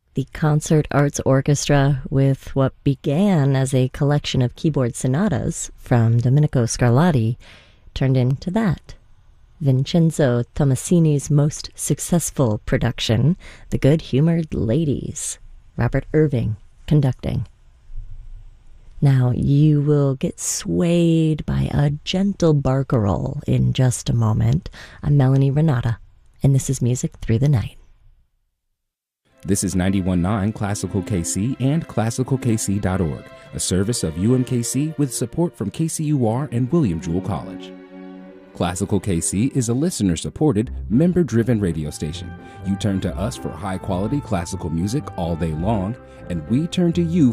The Concert Arts Orchestra, with what began as a collection of keyboard sonatas from Domenico Scarlatti, turned into that. Vincenzo Tommasini's most successful production, The Good-Humored Ladies, Robert Irving conducting. Now, you will get swayed by a gentle barcarolle in just a moment. I'm Melanie Renata, and this is Music Through the Night. This is 91.9 Classical KC and ClassicalKC.org, a service of UMKC with support from KCUR and William Jewell College. Classical KC is a listener-supported, member-driven radio station. You turn to us for high-quality classical music all day long, and we turn to you